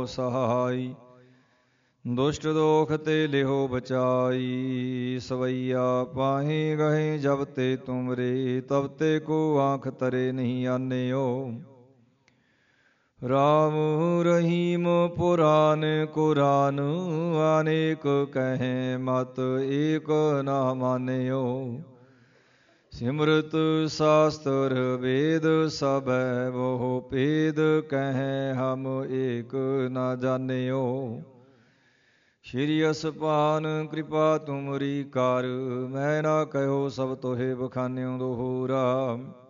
ਸਹਾਈ। ਦੁਸ਼ਟ ਦੋਖ ਤੇ ਲਿਹੋ ਬਚਾਈ, ਸਵਈਆ ਪਾਹੇ ਗਏ ਜਬ ਤੇ ਤੁਮਰੇ, ਤਬ ਤੇ ਕੋ ਆਂਖ ਤਰੇ ਨਹੀਂ ਆਨਿਓ। ਰਾਮ ਰਹੀਮ ਪੁਰਾਨ ਕੁਰਾਨ, ਅਨੇਕ ਕਹੈ ਮਤ ਏਕ ਨਾ ਮਾਨਿਓ। ਸਿਮਰਤ ਸਾਸਤਰ ਵੇਦ ਸਭੈ ਬਹੁ ਭੇਦ, ਕਹੈ ਹਮ ਏਕ ਨਾ ਜਾਣਿਓ। ਸ਼੍ਰੀ ਅਸਪਾਨ ਕਿਰਪਾ ਤੁਮਰੀ ਕਰ, ਮੈਂ ਨਾ ਕਹਿਓ ਸਭ ਤੋਹੇ ਬਖਾਨਿਓ ਦੋਹਰਾ।